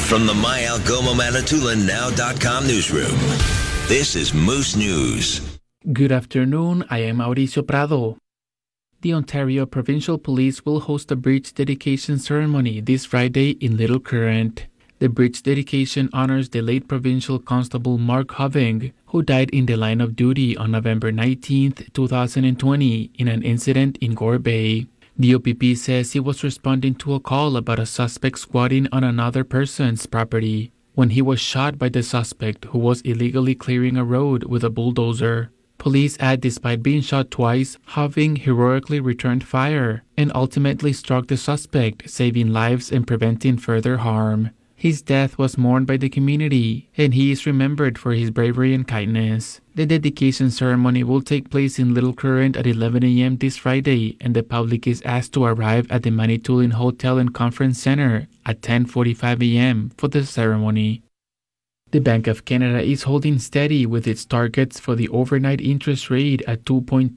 From the My Algoma Manitoulin Now.com newsroom, this is Moose News. Good afternoon, I am Mauricio Prado. The Ontario Provincial Police will host a bridge dedication ceremony this Friday in Little Current. The bridge dedication honors the late Provincial Constable Mark Hoving, who died in the line of duty on November 19, 2020 in an incident in Gore Bay. The OPP says he was responding to a call about a suspect squatting on another person's property when he was shot by the suspect, who was illegally clearing a road with a bulldozer. Police add despite being shot twice, Hoving heroically returned fire and ultimately struck the suspect, saving lives and preventing further harm. His death was mourned by the community, and he is remembered for his bravery and kindness. The dedication ceremony will take place in Little Current at 11 a.m. this Friday, and the public is asked to arrive at the Manitoulin Hotel and Conference Center at 10:45 a.m. for the ceremony. The Bank of Canada is holding steady with its targets for the overnight interest rate at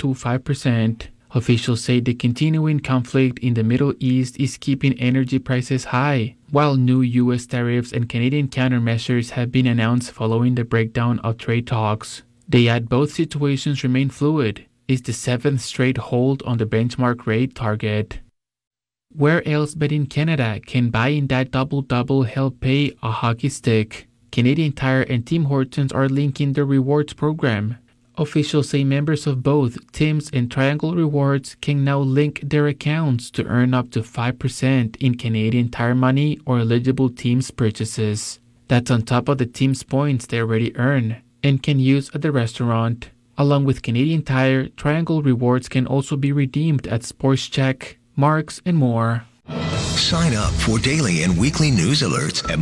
2.25%. Officials say the continuing conflict in the Middle East is keeping energy prices high, while new U.S. tariffs and Canadian countermeasures have been announced following the breakdown of trade talks. They add both situations remain fluid. It's the seventh straight hold on the benchmark rate target. Where else but in Canada can buying that double-double help pay a hockey stick? Canadian Tire and Tim Hortons are linking their rewards program. Officials say members of both Tim's and Triangle Rewards can now link their accounts to earn up to 5% in Canadian Tire money or eligible Tim's purchases. That's on top of the Tim's points they already earn and can use at the restaurant. Along with Canadian Tire, Triangle Rewards can also be redeemed at Sports Check, Marks, and more. Sign up for daily and weekly news alerts at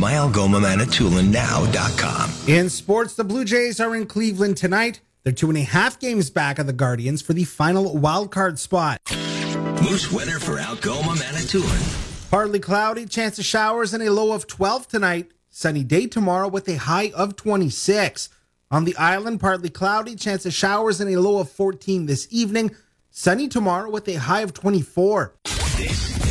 myalgomamanitoulinnow.com. In sports, the Blue Jays are in Cleveland tonight. They're 2.5 games back of the Guardians for the final wildcard spot. Moose weather for Algoma Manitoulin. Partly cloudy, chance of showers and a low of 12 tonight. Sunny day tomorrow with a high of 26. On the island, partly cloudy, chance of showers and a low of 14 this evening. Sunny tomorrow with a high of 24.